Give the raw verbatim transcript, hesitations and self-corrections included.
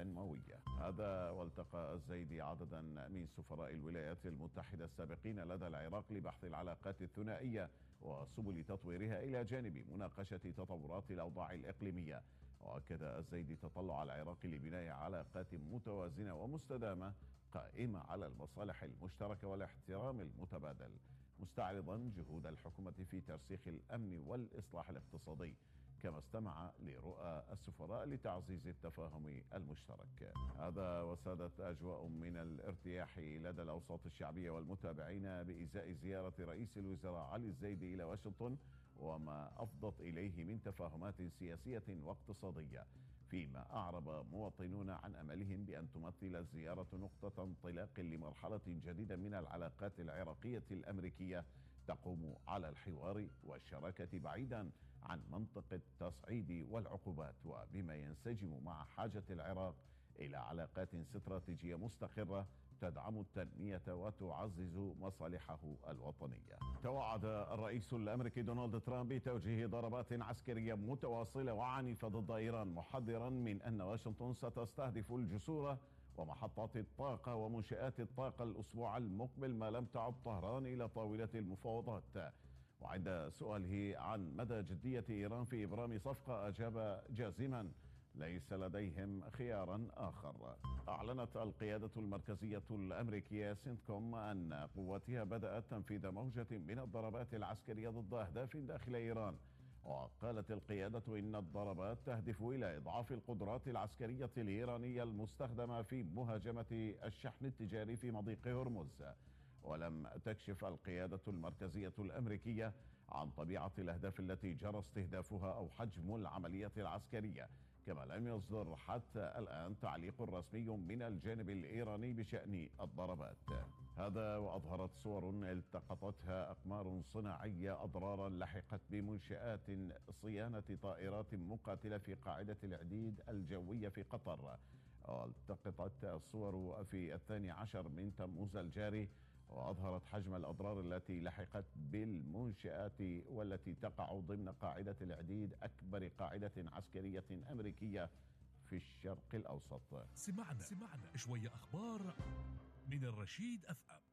تنموية. هذا والتقى الزيدي عددا من سفراء الولايات المتحدة السابقين لدى العراق لبحث العلاقات الثنائية وسبل تطويرها إلى جانب مناقشة تطورات الأوضاع الإقليمية. وأكد الزيدي تطلع العراق لبناء علاقات متوازنة ومستدامة قائمة على المصالح المشتركة والاحترام المتبادل، مستعرضا جهود الحكومة في ترسيخ الأمن والإصلاح الاقتصادي، كما استمع لرؤى السفراء لتعزيز التفاهم المشترك. هذا وسادت أجواء من الارتياح لدى الأوساط الشعبية والمتابعين بإزاء زيارة رئيس الوزراء علي الزيدي إلى واشنطن وما أفضت إليه من تفاهمات سياسية واقتصادية، فيما أعرب مواطنون عن أملهم بأن تمثل الزيارة نقطة انطلاق لمرحلة جديدة من العلاقات العراقية الأمريكية تقوم على الحوار والشراكة بعيدا عن منطق التصعيد والعقوبات، وبما ينسجم مع حاجة العراق إلى علاقات استراتيجية مستقرة تدعم التنمية وتعزز مصالحه الوطنية. توعد الرئيس الأمريكي دونالد ترامب بتوجيه ضربات عسكرية متواصلة وعنيفة ضد إيران، محذرا من أن واشنطن ستستهدف الجسور ومحطات الطاقة ومنشآت الطاقة الأسبوع المقبل ما لم تعد طهران إلى طاولة المفاوضات. وعند سؤاله عن مدى جدية إيران في إبرام صفقة أجاب جازما: ليس لديهم خيارا آخر. أعلنت القيادة المركزية الأمريكية سنتكوم أن قواتها بدأت تنفيذ موجة من الضربات العسكرية ضد أهداف داخل إيران. وقالت القيادة إن الضربات تهدف إلى إضعاف القدرات العسكرية الإيرانية المستخدمة في مهاجمة الشحن التجاري في مضيق هرمز. ولم تكشف القيادة المركزية الأمريكية عن طبيعة الأهداف التي جرى استهدافها أو حجم العملية العسكرية، كما لم يصدر حتى الآن تعليق رسمي من الجانب الإيراني بشأن الضربات. هذا وأظهرت صور التقطتها أقمار صناعية أضرارا لحقت بمنشآت صيانة طائرات مقاتلة في قاعدة العديد الجوية في قطر. التقطت الصور في الثاني عشر من تموز الجاري، وأظهرت حجم الأضرار التي لحقت بالمنشآت والتي تقع ضمن قاعدة العديد، أكبر قاعدة عسكرية أمريكية في الشرق الأوسط. سمعنا سمعنا شوية أخبار من الرشيد أف أم.